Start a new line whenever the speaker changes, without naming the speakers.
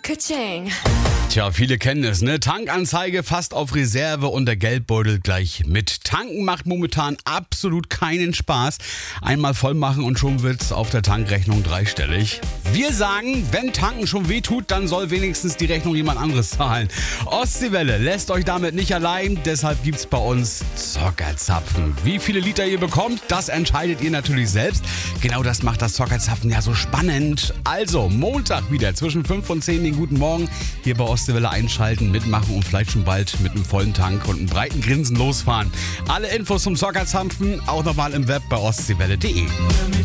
Ka-ching.
Tja, viele kennen es, ne? Tankanzeige fast auf Reserve und der Geldbeutel gleich mit. Tanken macht momentan absolut keinen Spaß. Einmal voll machen und schon wird's auf der Tankrechnung dreistellig. Wir sagen, wenn Tanken schon wehtut, dann soll wenigstens die Rechnung jemand anderes zahlen. Ostseewelle lässt euch damit nicht allein, deshalb gibt's bei uns Zockerzapfen. Wie viele Liter ihr bekommt, das entscheidet ihr natürlich selbst. Genau das macht das Zockerzapfen ja so spannend. Also, Montag wieder zwischen 5 und 10 den guten Morgen hier bei Ostseewelle einschalten, mitmachen und vielleicht schon bald mit einem vollen Tank und einem breiten Grinsen losfahren. Alle Infos zum Zockerzapfen auch nochmal im Web bei ostseewelle.de.